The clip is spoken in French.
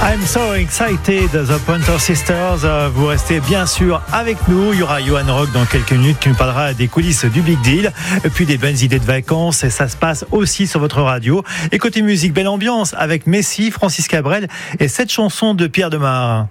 I'm so excited, The Pointer Sisters. Vous restez bien sûr avec nous. Il y aura Johan Rock dans quelques minutes qui nous parlera des coulisses du Big Deal. Et puis des bonnes idées de vacances. Et ça se passe aussi sur votre radio. Et côté musique, belle ambiance avec Messi, Francis Cabrel et cette chanson de Pierre Demar.